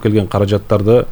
келген каражаттарды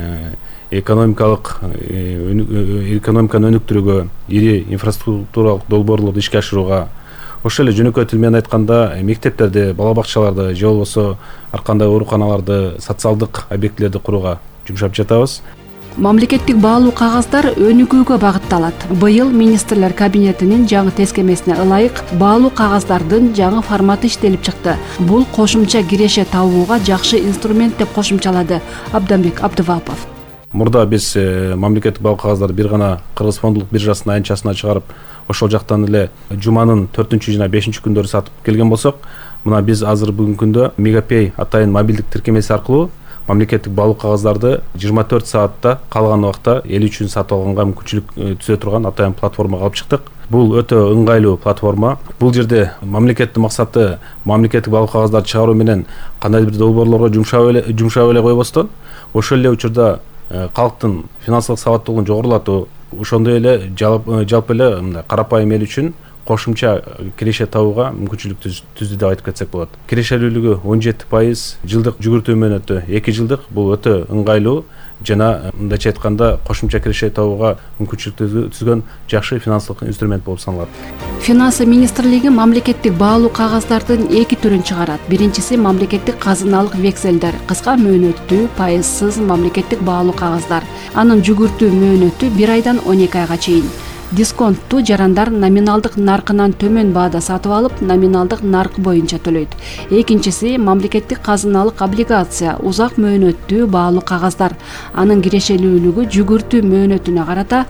экономиканы өнүктүрүүгө, ири инфраструктуралык долбоорлорду ишке ашырууга, ошол эле жөнөкөй тил менен айтканда мектептерди, бала бакчаларды же болбосо ар кандай ооруканаларды, социалдык объектилерди курууга жумшап жатабыз. Мамлекеттик баалуу кагаздар өнүгүүгө багытталат. Быйыл министрлер кабинетинин жаңы тескемесине ылайык баалуу кагаздардын жаңы форматы иштелип чыкты. Бул кошумча киреше табууга жакшы инструмент деп кошумчалады Абданбек Абдывапов. Мурда биз мамлекеттик баалуу кагаздарды бир гана Кыргыз фондулук биржасынын айнчасына чыгарып, ошол жактан эле жуманын 4-чү жана 5-чү күндөрү сатып келген болсок, мына биз азыр бүгүнкү күндө Мегапей атайын мобилдик тиркемеси аркылуу мамлекеттик баалуу кагаздарды 24 саатта калган убакта эл үчүн сатып алганга мүмкүнчүлүк түзө турган атайын платформага алып чыктык. Бул өтө ыңгайлуу платформа. Бул жерде мамлекеттин максаты мамлекеттик баалуу кагаздарды чыгаруу менен кандайдыр бир долбоорлорго жумшап эле койбостон, ошол эле учурда калктын финансылык сабаттуулугун жогорулатуу, ошондой эле жалпы эле мындай карапайым эл үчүн кошумча киреше табууга мүмкүнчүлүк түздү деп айтып кетсек болот. Кирешелүүлүгү 17%, жылдык жүгүртүү мөөнөтү 2 жылдык. Бул өтө ыңгайлуу жана мындайча айтканда кошумча киреше табууга мүмкүнчүлүк түзгөн жакшы финансылык инструмент болуп саналат. Финансы министрлиги мамлекеттик баалуу кагаздардын 2 түрүн чыгарат. Биринчиси мамлекеттик казыналык векселдер, кыска мөөнөттүү, пайызсыз мамлекеттик баалуу кагаздар. Анын жүгүртүү мөөнөтү 1 айдан 12 айга чейин. Дисконттуу жарандар номиналдык наркынан төмөн баада сатып алып, номиналдык наркы боюнча төлөйт. Экинчиси мамлекеттик казыналык облигация, узак мөөнөттүү баалуу кагаздар. Анын кирешелүүлүгү жүгүртүү мөөнөтүнө карата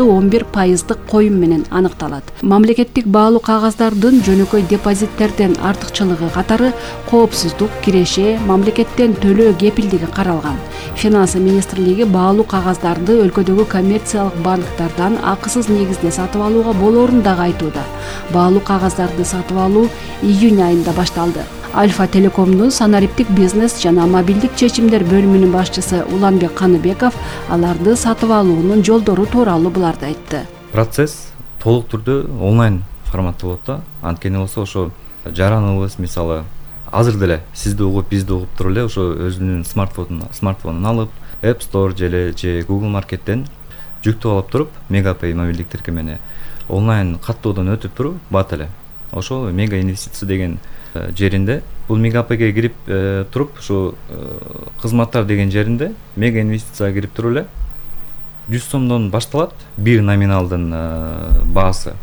6-11% коюм менен аныкталат. Мамлекеттик баалуу кагаздардын жөнөкөй депозиттерден артыкчылыгы катары коопсуздук, киреше, мамлекеттен төлөө кепилдиги каралган. Финансы министрлиги баалуу кагаздарды өлкөдөгү коммерциялык банктардан акысыз негизде сатып алууга болоорун дагы айтууда. Баалуу кагаздарды сатып алуу июнь айында башталды. Альфа Телекомдун санариптик бизнес жана мобилдик чечимдер бөлүмүнүн башчысы Уланбек Каныбеков аларды сатып алуунун жолдору тууралуу буларды айтты. Процесс толук түрдө онлайн форматта болот да. Анткени болсо ошо жараныбыз мисалы азыр деле сизди угуп, бизди угуп туруп эле ошо өзүнүн смартфонун алып, App Store же Google Market'тен жүктөп алып туруп, Мегапей мобилдик тиркемени онлайн каттоодон өтүп туруп бат эле. Ошо Мега инвестиция деген жеринде, бул Мегапейге кирип туруп, ошо кызматтар деген жеринде Мега инвестицияга кирип туруп эле 100 сомдон башталат бир номиналдын баасы.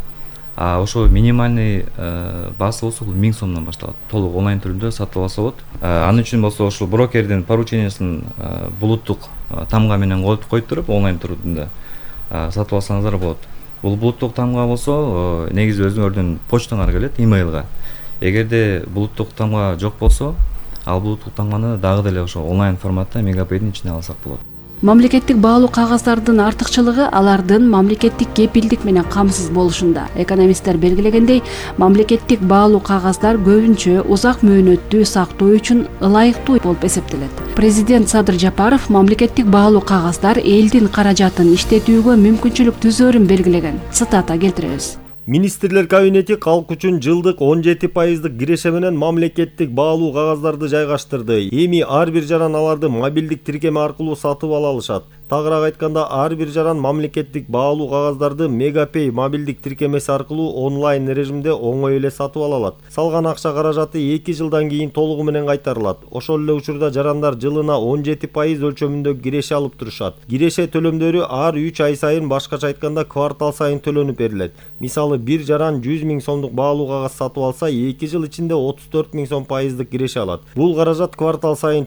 А ошо минимальный баасы болсо бул 1000 сомдон башталат. Толук онлайн түрүндө сатып алса болот. Анын үчүн болсо ошол брокердин поручениясын булуттук тамга менен коюп туруп онлайн түрүндө сатып алсаңыздар болот. Бул булуттук тамга болсо негизи өзүңөрдүн почтаңарга келет, имейлга. Эгерде булуттук тамга жок болсо, ал булуттук тамганы дагы деле ошо онлайн форматта Мегапейдин ичине алсак болот. Мамлекеттик баалуу кагаздардын артыкчылыгы алардын мамлекеттик кепилдик менен камсыз болушунда. Экономисттер белгилегендей, мамлекеттик баалуу кагаздар көбүнчө узак мөөнөттүү сактоо үчүн ылайыктуу болуп эсептелет. Президент Садыр Жапаров мамлекеттик баалуу кагаздар элдин каражатын иштетүүгө мүмкүнчүлүк түзөөрүн белгилеген. Цитата келтиребиз. Министрлер кабинети калк үчүн жылдык 17% киреше менен мамлекеттик баалуу кагаздарды жайгаштырды. Эми ар бир жаран аларды мобилдик тиркеме аркылуу сатып ала алышат. Тагыраак айтканда, ар бир жаран мамлекеттик баалуу кагаздарды Мегапей мобилдик тиркемеси аркылуу онлайн режимде оңой эле сатып ала алат. Салган акча каражаты 2 жылдан кийин толугу менен кайтарылат. Ошол эле учурда жарандар жылына 17% өлчөмүндө киреше алып турушат. Киреше төлөмдөрү ар 3 ай сайын, башкача айтканда квартал сайын төлөнүп берилет. Мисалы бир жаран 100 000 сомдук баалуу кагаз сатып алса, 2 жыл ичинде 34 000 сом пайыздык киреше алат. Бул каражат квартал сайын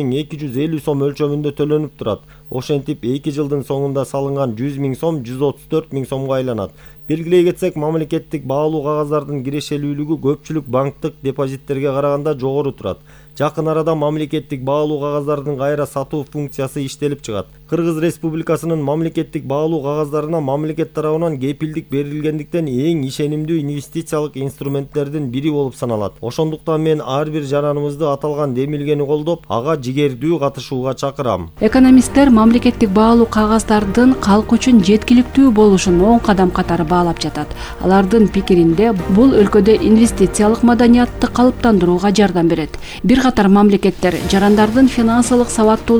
4250 сом өлчөмүндө төлөнүп турат. Ошентип 2 жылдын соңунда салынган 100 000 сом 134 000 сомго айланат. Белгилей кетсек, мамлекеттик баалуу кагаздардын кирешелүүлүгү көпчүлүк банктык депозиттерге караганда жогору турат. Жакын арада мамлекеттик баалуу кагаздардын кайра сатуу функциясы иштелип чыгат. Кыргыз Республикасынын мамлекеттик баалуу кагаздарына мамлекет тарабынан кепилдик берилгендиктен эң ишенимдүү инвестициялык инструменттердин бири болуп саналат. Ошондуктан мен ар бир жараныбызды аталган демилгени колдоп, ага жигердүү катышууга чакырам. Экономисттер мамлекеттик баалуу кагаздардын калк үчүн жеткиликтүү болушун оң кадам катары баалап жатат. Алардын пикиринде бул өлкөдө инвестициялык маданиятты калыптандырууга жардам берет. Бир катар мамлекеттер жарандардын финансылык сабаттуулугун